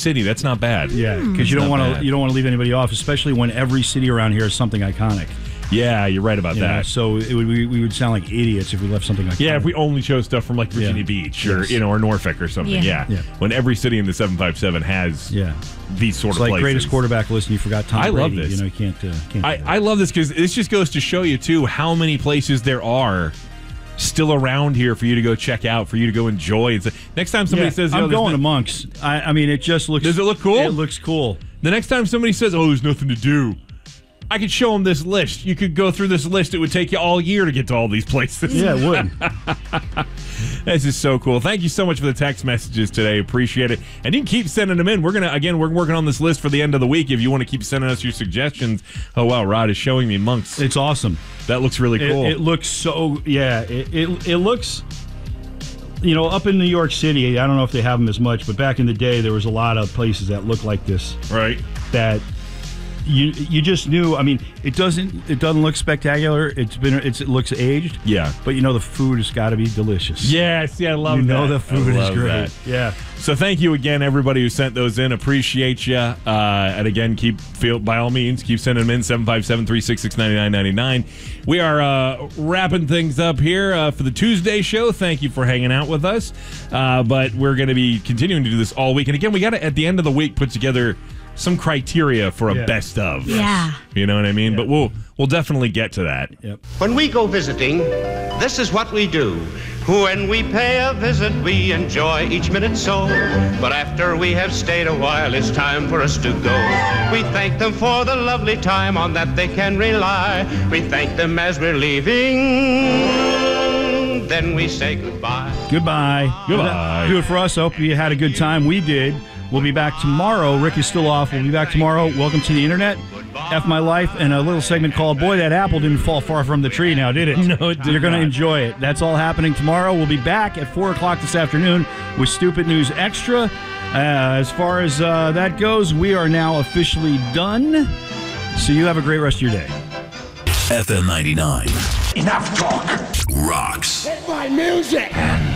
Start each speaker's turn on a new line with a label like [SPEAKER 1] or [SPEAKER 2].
[SPEAKER 1] city. That's not bad.
[SPEAKER 2] Yeah, because you don't want to leave anybody off, especially when every city around here is something iconic.
[SPEAKER 1] Yeah, you're right about that.
[SPEAKER 2] So we would sound like idiots if we left something iconic.
[SPEAKER 1] Yeah, if we only chose stuff from like Virginia Beach or or Norfolk or something. Yeah. When every city in the 757 has these sort of
[SPEAKER 2] like
[SPEAKER 1] places.
[SPEAKER 2] Greatest Quarterback list, and you forgot Tom Brady.
[SPEAKER 1] I love this.
[SPEAKER 2] You can't.
[SPEAKER 1] I love this because this just goes to show you too how many places there are still around here for you to go check out, for you to go enjoy. Next time somebody says,
[SPEAKER 2] I'm going to Monk's. I mean, it just looks...
[SPEAKER 1] Does it look cool?
[SPEAKER 2] It looks cool.
[SPEAKER 1] The next time somebody says, oh, there's nothing to do, I could show them this list. You could go through this list. It would take you all year to get to all these places.
[SPEAKER 2] Yeah, it would.
[SPEAKER 1] This is so cool. Thank you so much for the text messages today. Appreciate it. And you can keep sending them in. We're working on this list for the end of the week. If you want to keep sending us your suggestions. Oh, wow, Rod is showing me Monk's.
[SPEAKER 2] It's awesome.
[SPEAKER 1] That looks really cool.
[SPEAKER 2] It looks so, it looks, up in New York City, I don't know if they have them as much, but back in the day, there was a lot of places that looked like this.
[SPEAKER 1] Right.
[SPEAKER 2] That you just knew. I mean, it doesn't look spectacular. It looks aged.
[SPEAKER 1] Yeah.
[SPEAKER 2] But the food has got to be delicious.
[SPEAKER 1] Yes, I love that.
[SPEAKER 2] The food is great.
[SPEAKER 1] That.
[SPEAKER 2] Yeah.
[SPEAKER 1] So thank you again, everybody who sent those in. Appreciate you. And again, by all means, keep sending them in, 757-366-9999. We are wrapping things up here for the Tuesday show. Thank you for hanging out with us. But we're going to be continuing to do this all week. And again, we got to, at the end of the week, put together some criteria for a best of.
[SPEAKER 3] Yeah.
[SPEAKER 1] You know what I mean? Yeah. But we'll definitely get to that.
[SPEAKER 2] Yep.
[SPEAKER 4] When we go visiting, this is what we do. When we pay a visit, we enjoy each minute so. But after we have stayed a while, it's time for us to go. We thank them for the lovely time, on that they can rely. We thank them as we're leaving. Then we say goodbye.
[SPEAKER 2] Goodbye. Do it for us. I hope you had a good time. We did. We'll be back tomorrow. Rick is still off. We'll be back tomorrow. Welcome to the Internet. F My Life, and a little segment called Boy, That Apple Didn't Fall Far From the Tree now, did it?
[SPEAKER 1] No, it did.
[SPEAKER 2] You're going to enjoy it. That's all happening tomorrow. We'll be back at 4 o'clock this afternoon with Stupid News Extra. As far as that goes, we are now officially done. So you have a great rest of your day.
[SPEAKER 5] FM 99.
[SPEAKER 6] Enough talk.
[SPEAKER 5] Rocks.
[SPEAKER 6] Hit my music.